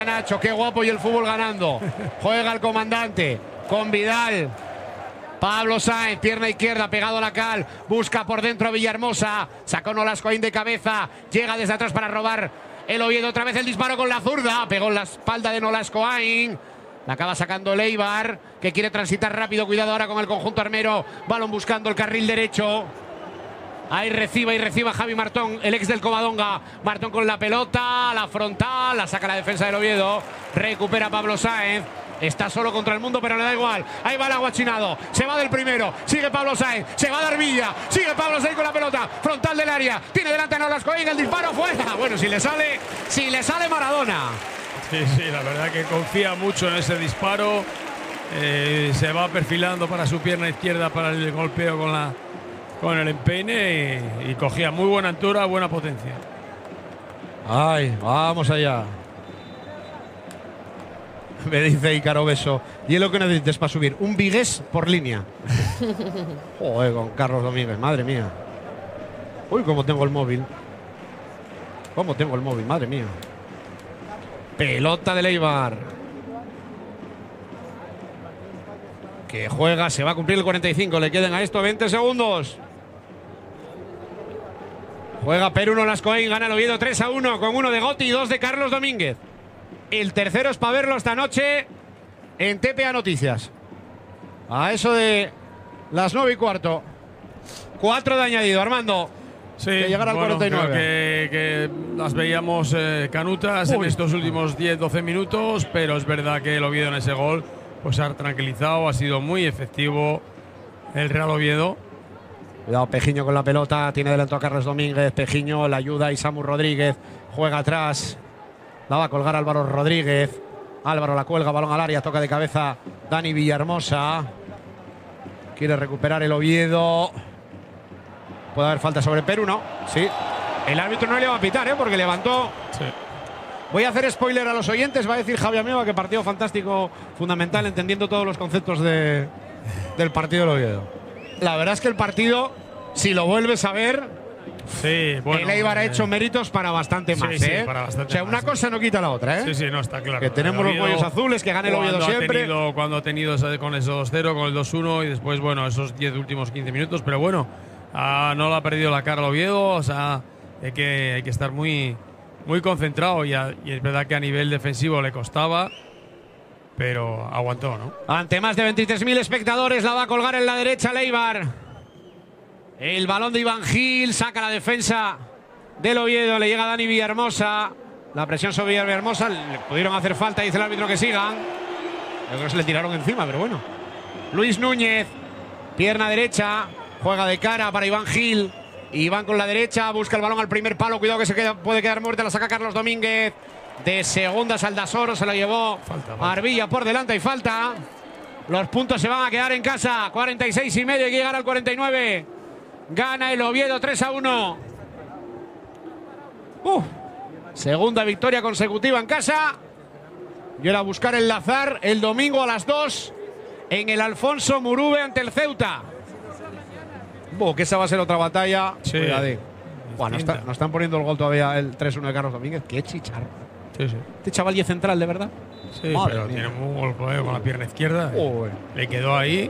Nacho, qué guapo y el fútbol ganando. Juega el comandante con Vidal. Pablo Sáenz, pierna izquierda, pegado a la cal. Busca por dentro a Villahermosa. Sacó Nolascoín de cabeza. Llega desde atrás para robar el Oviedo. Otra vez el disparo con la zurda. Pegó en la espalda de Nolascoín. La acaba sacando Leibar, que quiere transitar rápido. Cuidado ahora con el conjunto armero. Balón buscando el carril derecho. Ahí reciba Javi Martón, el ex del Covadonga. Martón con la pelota, la frontal, la saca la defensa del Oviedo. Recupera Pablo Sáenz. Está solo contra el mundo, pero le da igual. Ahí va el aguachinado. Se va del primero. Sigue Pablo Sáenz. Se va a dar Villa. Sigue Pablo Sáenz con la pelota. Frontal del área. Tiene delante a Nolascoín. El disparo fuera. Bueno, si le sale Maradona. Sí, la verdad que confía mucho en ese disparo. Se va perfilando para su pierna izquierda para el golpeo con el empeine y cogía muy buena altura, buena potencia. Ay, vamos allá. Me dice Ícaro Beso. Y es lo que necesites para subir. Un Vigués por línea. Joder, con Carlos Domínguez. Madre mía. Uy, cómo tengo el móvil. Madre mía. Pelota de Leibar. Que juega, se va a cumplir el 45. Le quedan a esto 20 segundos. Juega Perú Nolascoín, gana el Oviedo 3-1 con uno de Gotti y dos de Carlos Domínguez. El tercero es para verlo esta noche en TPA Noticias. A eso de las 9:15. 4 de añadido, Armando. Sí, que llegará al 49. Creo que las veíamos canutas en estos últimos 10-12 minutos, pero es verdad que el Oviedo en ese gol pues ha tranquilizado, ha sido muy efectivo el Real Oviedo. Cuidado, Pejiño con la pelota, tiene delante a Carlos Domínguez. Pejiño la ayuda a Isamu Rodríguez. Juega atrás. La va a colgar Álvaro Rodríguez. Álvaro la cuelga, balón al área, toca de cabeza Dani Villahermosa. Quiere recuperar el Oviedo. Puede haber falta sobre Perú, ¿no? Sí. El árbitro no le va a pitar, porque levantó. Sí. Voy a hacer spoiler a los oyentes. Va a decir Javi Amieva que partido fantástico, fundamental, entendiendo todos los conceptos del partido del Oviedo. La verdad es que el partido, si lo vuelves a ver, sí, bueno, el Eibar ha hecho méritos para bastante más. Sí, para bastante o sea, una más, cosa no quita la otra, Sí, no, está claro. Que tenemos los cuellos azules, que gane el Oviedo siempre. Cuando ha tenido con esos 2-0, con el 2-1 y después, bueno, esos 10 últimos 15 minutos, pero bueno, no le ha perdido la cara el Oviedo, o sea, hay que estar muy concentrado y es verdad que a nivel defensivo le costaba, pero aguantó, ¿no? Ante más de 23.000 espectadores, la va a colgar en la derecha Leibar. El balón de Iván Gil, saca la defensa del Oviedo, le llega a Dani Villahermosa. La presión sobre Villahermosa, le pudieron hacer falta, dice el árbitro que sigan. Yo creo que se le tiraron encima, pero bueno. Luis Núñez, pierna derecha, juega de cara para Iván Gil. Iván con la derecha, busca el balón al primer palo, cuidado que puede quedar muerta, la saca Carlos Domínguez. De segundas Aldasoro, se lo llevó Arbilla por delante y falta. Los puntos se van a quedar en casa. 46,5, hay que llegar al 49. Gana el Oviedo 3-1. Segunda victoria consecutiva en casa. Y ahora buscar enlazar el domingo a las 2 en el Alfonso Murube ante el Ceuta. Que esa va a ser otra batalla. Sí. Bueno, nos están poniendo el gol todavía, el 3-1 de Carlos Domínguez. Qué chicharro. Sí. Este chaval y es central, de verdad. Sí, madre pero mía. Tiene un gol con la pierna izquierda. Le quedó ahí.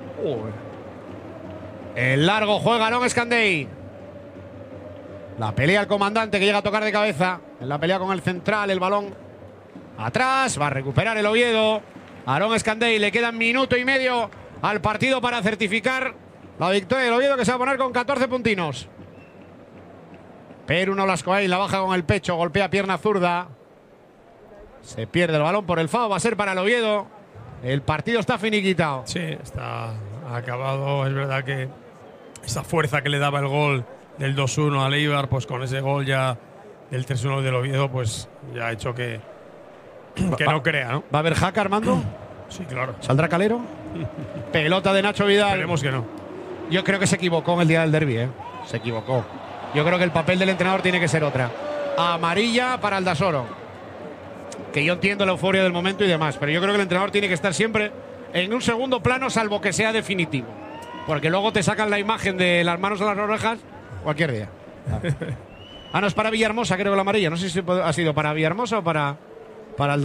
El largo juega Arón Escandey. La pelea el comandante que llega a tocar de cabeza. En la pelea con el central, el balón atrás. Va a recuperar el Oviedo. Arón Escandey, le quedan minuto y medio al partido para certificar la victoria del Oviedo, que se va a poner con 14 puntinos. Perú Nolascoín la baja con el pecho, golpea pierna zurda. Se pierde el balón por el FAO, va a ser para el Oviedo. El partido está finiquitado. Sí, está acabado. Es verdad que esa fuerza que le daba el gol del 2-1 al Eibar, pues con ese gol ya del 3-1 del Oviedo, pues ya ha hecho que no crea, ¿no? ¿Va a haber jaca, Armando? Sí, claro. ¿Saldrá Calero? Pelota de Nacho Vidal. Esperemos que no. Yo creo que se equivocó en el día del derbi, Se equivocó. Yo creo que el papel del entrenador tiene que ser otra. Amarilla para Aldasoro. Que yo entiendo la euforia del momento y demás, pero yo creo que el entrenador tiene que estar siempre en un segundo plano, salvo que sea definitivo. Porque luego te sacan la imagen de las manos a las orejas cualquier día. No, es para Villahermosa, creo que la amarilla. No sé si ha sido para Villahermosa o para Aldasoro.